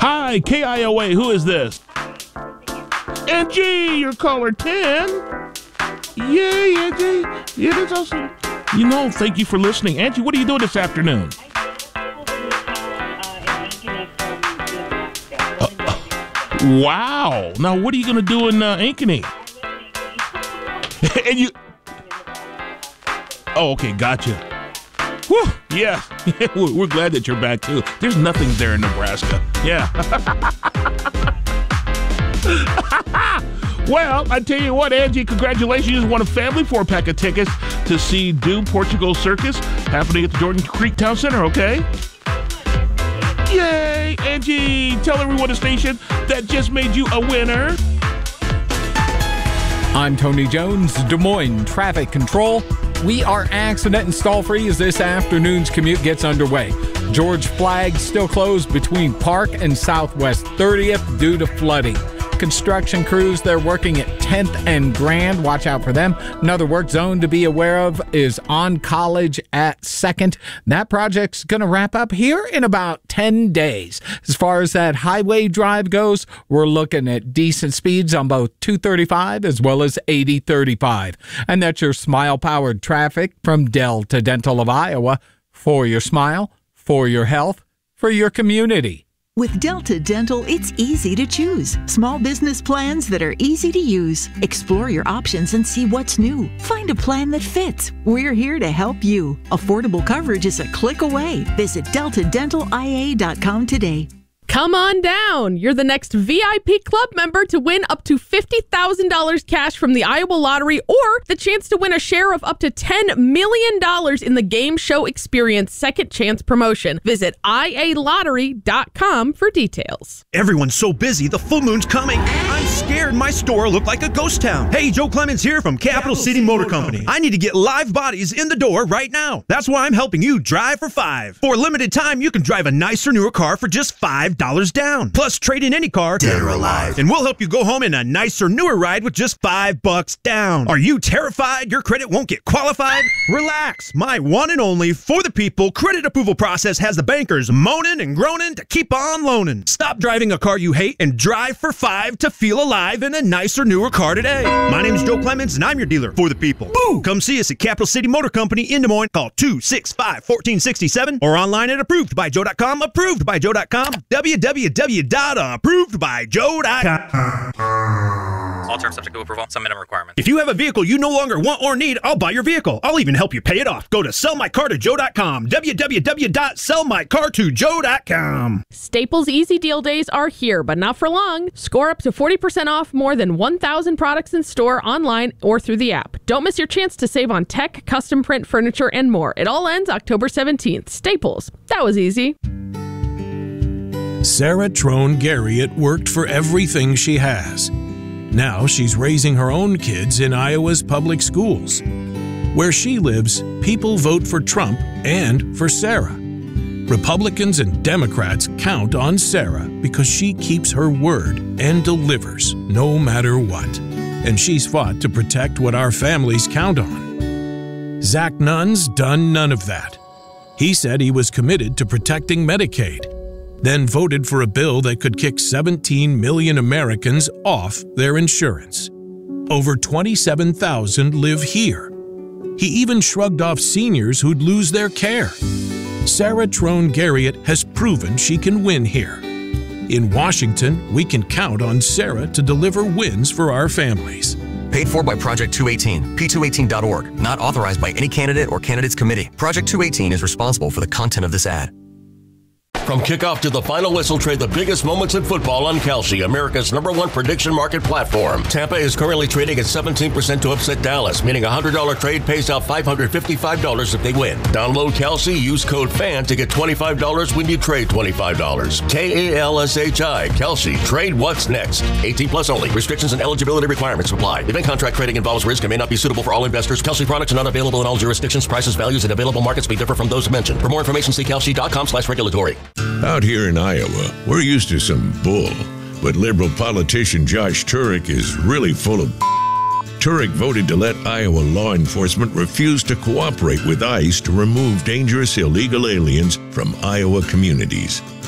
Hi, KIOA, who is this? Angie, you're caller 10. Yay, Angie. Yeah, that's awesome. You know, thank you for listening. Angie, what are you doing this afternoon? Wow. Now, what are you going to do in Ankeny? And you... Oh, okay, gotcha. Whew, yeah. We're glad that you're back, too. There's nothing there in Nebraska. Yeah. Well, I tell you what, Angie, congratulations. You just won a family 4-pack of tickets to see Do Portugal Circus happening at the Jordan Creek Town Center, okay? Yay, Angie. Tell everyone the station that just made you a winner. I'm Tony Jones, Des Moines Traffic Control. We are accident and stall-free as this afternoon's commute gets underway. George Flagg still closed between Park and Southwest 30th due to flooding. Construction crews, they're working at 10th and Grand. Watch out for them. Another work zone to be aware of is on College at 2nd. That project's going to wrap up here in about 10 days. As far as that highway drive goes, we're looking at decent speeds on both 235 as well as 8035. And that's your smile-powered traffic from Delta Dental of Iowa. For your smile, for your health, for your community. With Delta Dental, it's easy to choose. Small business plans that are easy to use. Explore your options and see what's new. Find a plan that fits. We're here to help you. Affordable coverage is a click away. Visit deltadentalia.com today. Come on down. You're the next VIP club member to win up to $50,000 cash from the Iowa Lottery or the chance to win a share of up to $10 million in the Game Show Experience Second Chance promotion. Visit ialottery.com for details. Everyone's so busy, the full moon's coming. I'm scared my store will look like a ghost town. Hey, Joe Clemens here from Capital City Motor Company. I need to get live bodies in the door right now. That's why I'm helping you drive for $5. For a limited time, you can drive a nicer, newer car for just $5 down. Plus, trade in any car, dead or alive, and we'll help you go home in a nicer, newer ride with just $5 down. Are you terrified your credit won't get qualified? Relax. My one and only for the people credit approval process has the bankers moaning and groaning to keep on loaning. Stop driving a car you hate and drive for $5 to feel alive in a nicer, newer car today. My name is Joe Clemens, and I'm your dealer for the people. Boo! Come see us at Capital City Motor Company in Des Moines. Call 265-1467 or online at approvedbyjoe.com. Approvedbyjoe.com. www.approvedbyjoe.com. All terms subject to approval. Some minimum requirements. If you have a vehicle you no longer want or need, I'll buy your vehicle. I'll even help you pay it off. Go to sellmycar2joe.com. www.sellmycar2joe.com. Staples Easy Deal Days are here, but not for long. Score up to 40% off more than 1,000 products in store, online, or through the app. Don't miss your chance to save on tech, custom print, furniture, and more. It all ends October 17th. Staples. That was easy. Sarah Trone Garriott worked for everything she has. Now she's raising her own kids in Iowa's public schools. Where she lives, people vote for Trump and for Sarah. Republicans and Democrats count on Sarah because she keeps her word and delivers no matter what. And she's fought to protect what our families count on. Zach Nunn's done none of that. He said he was committed to protecting Medicaid, then voted for a bill that could kick 17 million Americans off their insurance. Over 27,000 live here. He even shrugged off seniors who'd lose their care. Sarah Trone Garriott has proven she can win here. In Washington, we can count on Sarah to deliver wins for our families. Paid for by Project 218, p218.org. Not authorized by any candidate or candidates committee. Project 218 is responsible for the content of this ad. From kickoff to the final whistle, trade the biggest moments in football on Kalshi, America's #1 prediction market platform. Tampa is currently trading at 17% to upset Dallas, meaning a $100 trade pays out $555 if they win. Download Kalshi, use code FAN to get $25 when you trade $25. Kalshi, Kalshi. Trade what's next. 18 plus only. Restrictions and eligibility requirements apply. Event contract trading involves risk and may not be suitable for all investors. Kalshi products are not available in all jurisdictions. Prices, values, and available markets may differ from those mentioned. For more information, see kalshi.com/regulatory. Out here in Iowa, we're used to some bull, but liberal politician Josh Turek is really full of Turek voted to let Iowa law enforcement refuse to cooperate with ICE to remove dangerous illegal aliens from Iowa communities.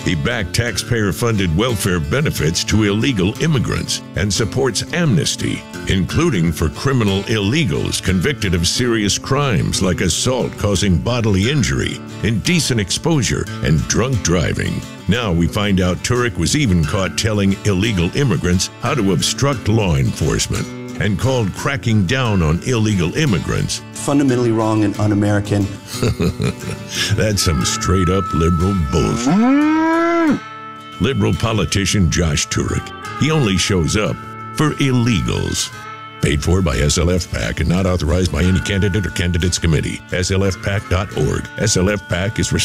He backed taxpayer-funded welfare benefits to illegal immigrants and supports amnesty, including for criminal illegals convicted of serious crimes like assault causing bodily injury, indecent exposure, and drunk driving. Now we find out Turek was even caught telling illegal immigrants how to obstruct law enforcement and called cracking down on illegal immigrants fundamentally wrong and un-American. That's some straight-up liberal bullshit. Liberal politician Josh Turek. He only shows up for illegals. Paid for by SLF PAC and not authorized by any candidate or candidates committee. SLFPAC.org. SLF PAC is